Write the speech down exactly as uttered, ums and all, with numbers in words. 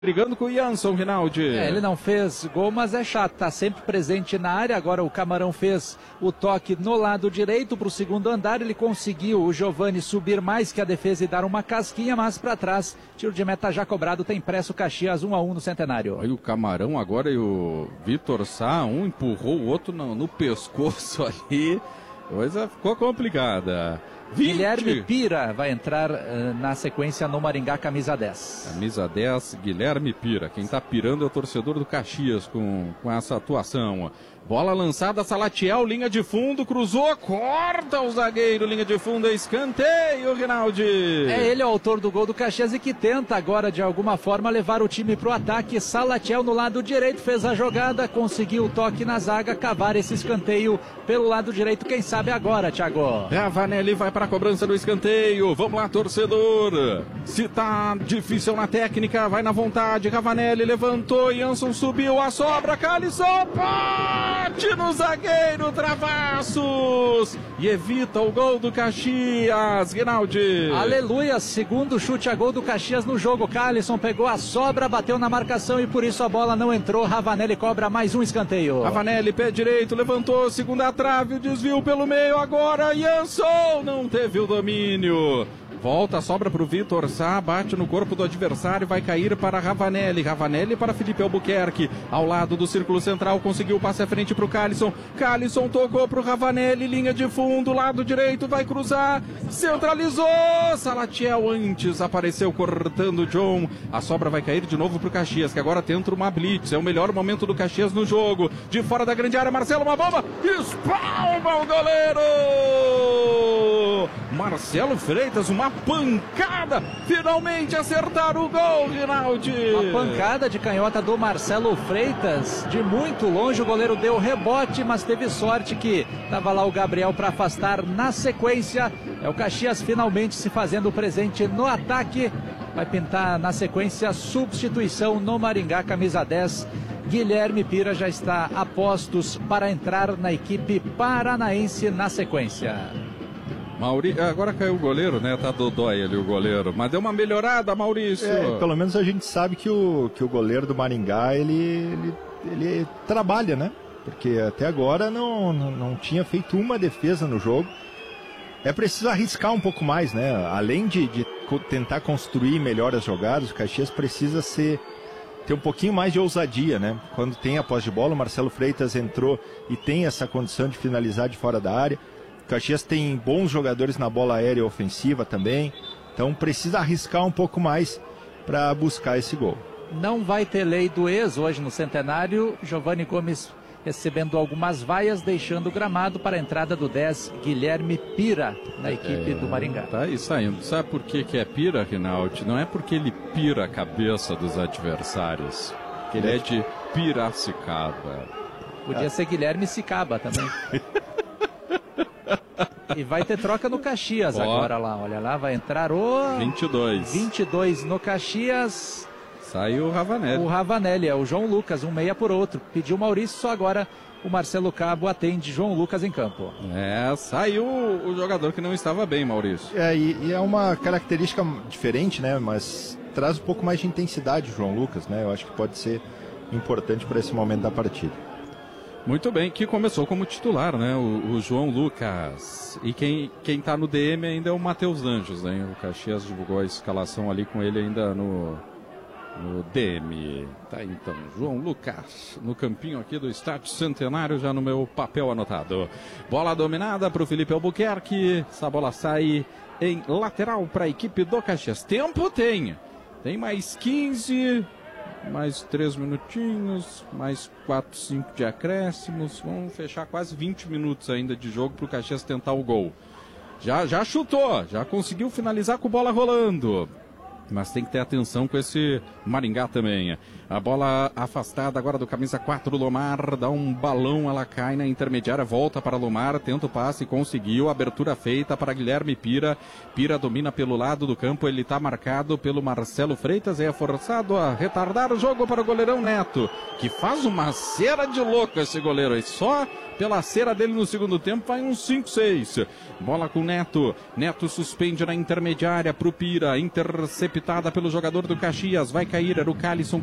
Brigando com o Jansson, Rinaldi. É, ele não fez gol, mas é chato, tá sempre presente na área. Agora o Camarão fez o toque no lado direito para o segundo andar. Ele conseguiu, o Giovani, subir mais que a defesa e dar uma casquinha, mas para trás, tiro de meta já cobrado, tem pressa o Caxias um a um no Centenário. Aí o Camarão agora e o Vitor Sá, um empurrou o outro no, no pescoço ali. Coisa ficou complicada. vinte. Guilherme Pira vai entrar uh, na sequência no Maringá, camisa dez. Camisa dez, Guilherme Pira. Quem tá pirando é o torcedor do Caxias com, com essa atuação. Bola lançada, Salatiel, linha de fundo, cruzou, corta o zagueiro, linha de fundo, escanteio, Rinaldi. É ele o autor do gol do Caxias e que tenta agora de alguma forma levar o time pro ataque. Salatiel no lado direito fez a jogada, conseguiu o toque na zaga, cavar esse escanteio pelo lado direito. Quem sabe agora, Thiago? Ravanelli vai para a cobrança do escanteio. Vamos lá, torcedor. Se tá difícil na técnica, vai na vontade. Ravanelli levantou, Jansson subiu, a sobra, Calisson, bate no zagueiro, Travassos, e evita o gol do Caxias, Rinaldi. Aleluia, segundo chute a gol do Caxias no jogo. Calisson pegou a sobra, bateu na marcação e por isso a bola não entrou. Ravanelli cobra mais um escanteio. Ravanelli, pé direito, levantou, segunda trave, o desvio pelo meio, agora Jansson não teve o domínio. Volta, sobra para o Vitor Sá, bate no corpo do adversário, vai cair para Ravanelli. Ravanelli para Felipe Albuquerque, ao lado do círculo central, conseguiu o passe à frente para o Calisson. Calisson tocou para o Ravanelli, linha de fundo, lado direito, vai cruzar, centralizou. Salatiel antes apareceu cortando o John. A sobra vai cair de novo para o Caxias, que agora tenta uma blitz. É o melhor momento do Caxias no jogo. De fora da grande área, Marcelo, uma bomba, espalma o goleiro. Marcelo Freitas, uma pancada, finalmente acertaram o gol, Rinaldi. Uma pancada de canhota do Marcelo Freitas, de muito longe, o goleiro deu rebote, mas teve sorte que estava lá o Gabriel para afastar na sequência. É o Caxias finalmente se fazendo presente no ataque, vai pintar na sequência substituição no Maringá, camisa dez. Guilherme Pira já está a postos para entrar na equipe paranaense na sequência. Mauri... Agora caiu o goleiro, né? Tá dodói ali o goleiro. Mas deu uma melhorada, Maurício. É, pelo menos a gente sabe que o, que o goleiro do Maringá, ele, ele, ele trabalha, né? Porque até agora não, não, não tinha feito uma defesa no jogo. É preciso arriscar um pouco mais, né? Além de, de tentar construir melhor as jogadas, o Caxias precisa ser, ter um pouquinho mais de ousadia, né? Quando tem a posse de bola, o Marcelo Freitas entrou e tem essa condição de finalizar de fora da área. O Caxias tem bons jogadores na bola aérea ofensiva também, então precisa arriscar um pouco mais para buscar esse gol. Não vai ter lei do ex hoje no Centenário. Giovani Gomes recebendo algumas vaias, deixando o gramado para a entrada do dez, Guilherme Pira, na equipe é, do Maringá. Tá aí saindo. Sabe por que, que é Pira, Rinaldi? Não é porque ele pira a cabeça dos adversários, que ele é de Piracicaba. Podia é. ser Guilherme Sicaba também. E vai ter troca no Caxias oh. agora lá, olha lá, vai entrar o... vinte e dois. vinte e dois no Caxias. Saiu o Ravanelli. O Ravanelli, é o João Lucas, um meia por outro. Pediu o Maurício, só agora o Marcelo Cabo atende João Lucas em campo. É, saiu o jogador que não estava bem, Maurício. É, e, e é uma característica diferente, né, mas traz um pouco mais de intensidade o João Lucas, né, eu acho que pode ser importante para esse momento da partida. Muito bem, que começou como titular, né, o, o João Lucas. E quem, quem tá no D M ainda é o Matheus Anjos, né, o Caxias divulgou a escalação ali com ele ainda no, no D M. Tá, então, João Lucas no campinho aqui do Estádio Centenário, já no meu papel anotado. Bola dominada para o Felipe Albuquerque, essa bola sai em lateral para a equipe do Caxias. Tempo tem, tem mais quinze... mais três minutinhos, mais quatro, cinco de acréscimos, vamos fechar quase vinte minutos ainda de jogo para o Caxias tentar o gol. Já, já chutou, já conseguiu finalizar com bola rolando, mas tem que ter atenção com esse Maringá também. A bola afastada agora do camisa quatro, Lomar, dá um balão, ela cai na intermediária, volta para Lomar, tenta o passe, conseguiu, abertura feita para Guilherme Pira. Pira domina pelo lado do campo, ele está marcado pelo Marcelo Freitas, é forçado a retardar o jogo para o goleirão Neto, que faz uma cera de louco esse goleiro aí, só pela cera dele no segundo tempo, vai um cinco seis. Bola com Neto. Neto suspende na intermediária pro Pira. Interceptada pelo jogador do Caxias. Vai cair, era o Calisson